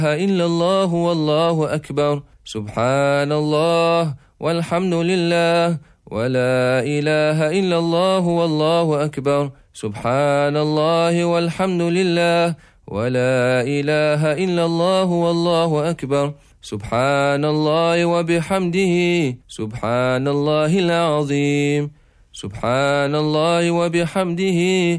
إلا الله والله أكبر. سبحان الله والحمد لله ولا إله إلا الله والله أكبر. سبحان الله والحمد لله ولا إله إلا الله والله أكبر. سبحان الله وبحمده سبحان الله العظيم. سبحان الله وبحمده